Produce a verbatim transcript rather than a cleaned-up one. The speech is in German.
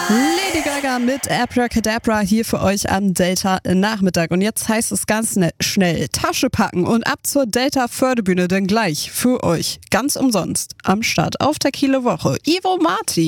Lady Gaga mit Abracadabra hier für euch am Delta Nachmittag. Und jetzt heißt es ganz ne- schnell Tasche packen und ab zur Delta Förderbühne, denn gleich für euch ganz umsonst am Start auf der Kieler Woche Ivo Marti.